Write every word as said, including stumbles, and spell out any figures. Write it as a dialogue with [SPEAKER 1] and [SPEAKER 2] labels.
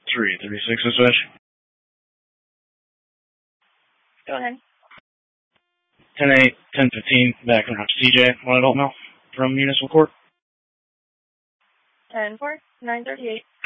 [SPEAKER 1] three thirty-six dispatch.
[SPEAKER 2] Go ahead.
[SPEAKER 1] ten eight, ten fifteen, back around to T J, one adult male from Municipal Court.
[SPEAKER 2] ten four, nine thirty-eight.